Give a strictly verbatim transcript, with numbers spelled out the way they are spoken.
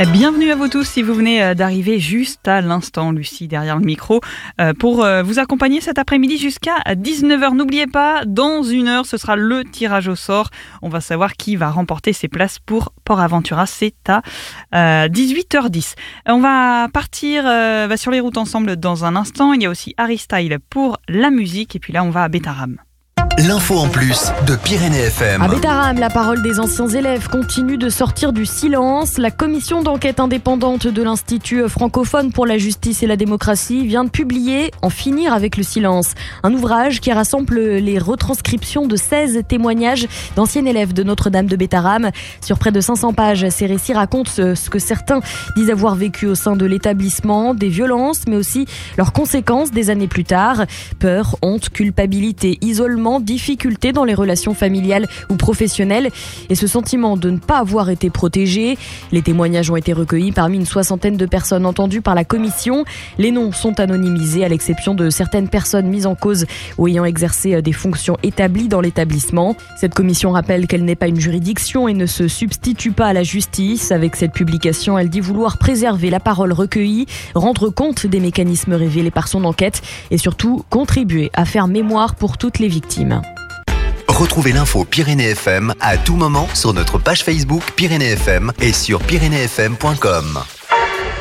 Bienvenue à vous tous si vous venez d'arriver juste à l'instant, Lucie derrière le micro, pour vous accompagner cet après-midi jusqu'à dix-neuf heures. N'oubliez pas, dans une heure, ce sera le tirage au sort. On va savoir qui va remporter ses places pour Port Aventura. C'est à dix-huit heures dix. On va partir euh, sur les routes ensemble dans un instant. Il y a aussi Harry Style pour la musique. Et puis là, on va à Bétaram. L'info en plus de Pyrénées F M. À Bétaram, la parole des anciens élèves continue de sortir du silence. La commission d'enquête indépendante de l'Institut francophone pour la justice et la démocratie vient de publier « En finir avec le silence », un ouvrage qui rassemble les retranscriptions de seize témoignages d'anciens élèves de Notre-Dame de Bétaram. Sur près de cinq cents pages, ces récits racontent ce que certains disent avoir vécu au sein de l'établissement, des violences, mais aussi leurs conséquences des années plus tard. Peur, honte, culpabilité, isolement, difficultés dans les relations familiales ou professionnelles et ce sentiment de ne pas avoir été protégé. Les témoignages ont été recueillis parmi une soixantaine de personnes entendues par la commission. Les noms sont anonymisés à l'exception de certaines personnes mises en cause ou ayant exercé des fonctions établies dans l'établissement. Cette commission rappelle qu'elle n'est pas une juridiction et ne se substitue pas à la justice. Avec cette publication, elle dit vouloir préserver la parole recueillie, rendre compte des mécanismes révélés par son enquête et surtout contribuer à faire mémoire pour toutes les victimes. Retrouvez l'info Pyrénées F M à tout moment sur notre page Facebook Pyrénées F M et sur pyrénées f m point com.